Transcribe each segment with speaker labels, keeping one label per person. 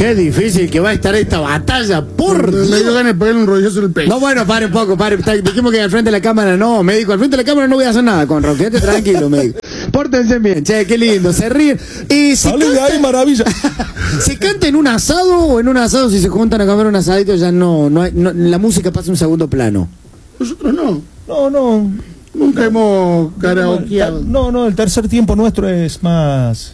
Speaker 1: Qué difícil que va a estar esta batalla, por
Speaker 2: Me dio ganas de pegarle un rodillazo en el pecho.
Speaker 1: No, bueno, pare un poco, pare. Dijimos que al frente de la cámara no, médico. Al frente de la cámara no voy a hacer nada con Roque. Quédate tranquilo, médico. Pórtense bien, che, qué lindo. Se ríen. Y si
Speaker 3: Sale de ahí, maravilla.
Speaker 1: se canta en un asado o en un asado, si se juntan a comer un asadito, ya no la música pasa a un segundo plano.
Speaker 2: Nosotros no.
Speaker 3: No.
Speaker 2: Nunca hemos karaokeado.
Speaker 3: No, el tercer tiempo nuestro es más...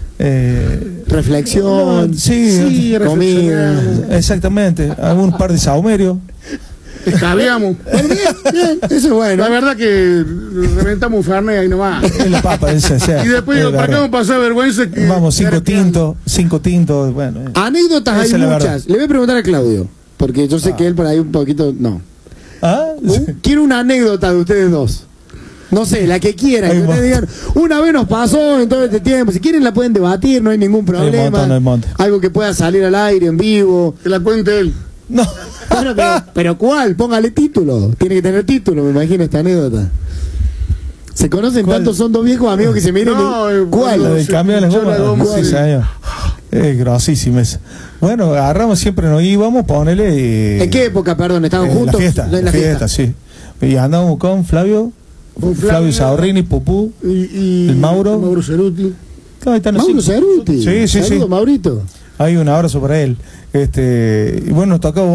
Speaker 1: Reflexión,
Speaker 2: Sí,
Speaker 1: comida.
Speaker 3: Exactamente, algún par de saumerios.
Speaker 2: Escabeamos.
Speaker 1: Bueno, bien, eso es bueno.
Speaker 2: La verdad que reventamos un Fernet ahí nomás.
Speaker 3: Es la papa, esa, sea.
Speaker 2: Y después digo, ¿para qué vamos a pasar vergüenza? Que
Speaker 3: Vamos, cinco tintos, bueno.
Speaker 1: Anécdotas hay
Speaker 3: Esa es la verdad.
Speaker 1: muchas. Le voy a preguntar a Claudio, porque yo sé que él por ahí un poquito... No.
Speaker 3: ¿Ah?
Speaker 1: Quiero una anécdota de ustedes dos. No sé, la que quieran.
Speaker 3: Hay
Speaker 1: Que
Speaker 3: un
Speaker 1: ustedes digan, una vez nos pasó en todo este tiempo. Si quieren la pueden debatir, no hay ningún problema.
Speaker 3: Hay un montón.
Speaker 1: Algo que pueda salir al aire, en vivo.
Speaker 2: Que la cuente él.
Speaker 3: No.
Speaker 1: Bueno, pero ¿cuál? Póngale título. Tiene que tener título, me imagino, esta anécdota. ¿Se conocen
Speaker 3: ¿Cuál?
Speaker 1: tanto? Son dos viejos amigos que se miran.
Speaker 2: No,
Speaker 1: ¿Cuál?
Speaker 3: La del cambio de las
Speaker 2: Yo la
Speaker 3: gomas.
Speaker 2: goma,
Speaker 3: Sí,
Speaker 2: sí.
Speaker 3: señor. Es grosísima esa. Bueno, agarramos, siempre nos íbamos, ponele.
Speaker 1: ¿En qué época, perdón? ¿Estaban juntos?
Speaker 3: En la fiesta, sí. Y andábamos con Flavio Saorrini, Pupú,
Speaker 2: Y
Speaker 3: el Mauro.
Speaker 2: Mauro Ceruti.
Speaker 3: Ahí están los
Speaker 1: Mauro
Speaker 3: cinco.
Speaker 1: Ceruti.
Speaker 3: Sí.
Speaker 1: Saludos, Maurito.
Speaker 3: Hay un abrazo para él. Y bueno, nos tocaba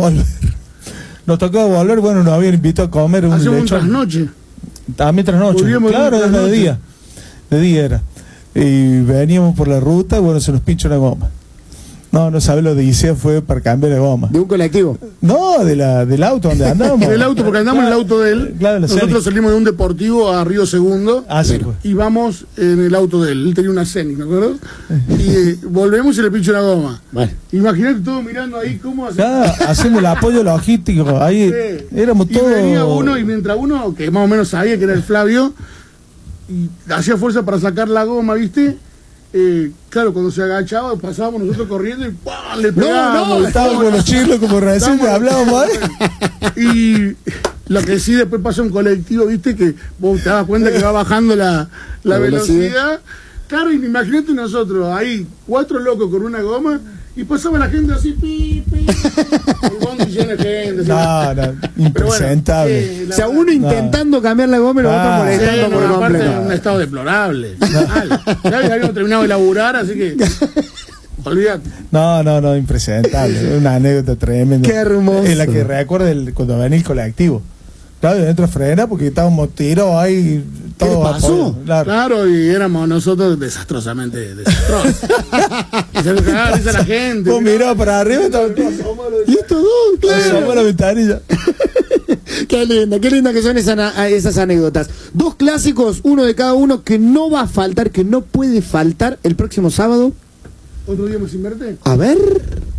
Speaker 3: volver. Bueno, nos habían invitado a comer un
Speaker 2: Hacemos un
Speaker 3: lechón.
Speaker 2: trasnoche.
Speaker 3: También trasnoche.
Speaker 2: Volvíamos
Speaker 3: Claro,
Speaker 2: de
Speaker 3: era de
Speaker 2: trasnoche.
Speaker 3: día. De día era. Y veníamos por la ruta, bueno, se nos pinchó una goma. No sabes lo de Isea fue para cambiar la goma.
Speaker 1: De un colectivo.
Speaker 3: No, del auto donde andábamos.
Speaker 2: Del auto, porque andamos en el auto de él.
Speaker 3: Claro, la
Speaker 2: Nosotros
Speaker 3: Scenic.
Speaker 2: salimos de un deportivo a Río Segundo.
Speaker 3: Ah, sí, pues.
Speaker 2: Y vamos en el auto de él. Él tenía una Scenic, ¿me acuerdo? Y volvemos y se le pincha una goma.
Speaker 1: Bueno.
Speaker 2: Imagínate todos mirando ahí cómo hace.
Speaker 3: Ya, hacemos el apoyo logístico. Ahí
Speaker 2: Sí.
Speaker 3: éramos
Speaker 2: Y
Speaker 3: todos.
Speaker 2: venía uno, y mientras uno, que más o menos sabía que era el Flavio, y hacía fuerza para sacar la goma, ¿viste? Claro, cuando se agachaba, pasábamos nosotros corriendo y ¡pam! Le pegábamos.
Speaker 3: Estábamos con los chilos como recién
Speaker 2: Estábamos-
Speaker 3: hablábamos.
Speaker 2: Y lo que sí, después pasa un colectivo, ¿viste? Que vos te das cuenta que va bajando la velocidad. Claro, y imagínate nosotros ahí, 4 locos con una goma, y pasaba la gente así, pi. El bondi lleno de gente.
Speaker 3: No, impresentable.
Speaker 1: O sea, uno intentando cambiar la goma y los otros molestando por
Speaker 2: aparte en un
Speaker 1: completo.
Speaker 2: estado deplorable. Ya habíamos terminado de laburar, así que olvídate.
Speaker 3: No, impresentable. Una anécdota tremenda.
Speaker 1: Qué hermoso.
Speaker 3: Es la que recuerda cuando venía el colectivo. Claro, y dentro frena porque estábamos tirados ahí. Todo
Speaker 1: le pasó?
Speaker 3: apoyo, claro.
Speaker 2: Claro, y éramos nosotros desastrosamente desastrosos. Y se nos cagaba risa la gente.
Speaker 3: Vos mirabas para arriba y estaba
Speaker 1: Y estos dos, claro.
Speaker 3: asomó la ventanilla.
Speaker 1: Qué linda que son esas anécdotas. Dos clásicos, uno de cada uno, que no va a faltar, que no puede faltar el próximo sábado.
Speaker 2: ¿Otro día sin verte?
Speaker 1: A ver.